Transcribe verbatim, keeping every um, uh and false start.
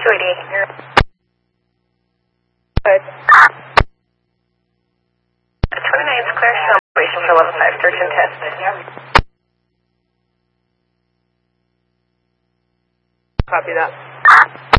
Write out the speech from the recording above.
two eighty. Good. twenty-nine is clear for operation for level five, search and test. Copy that.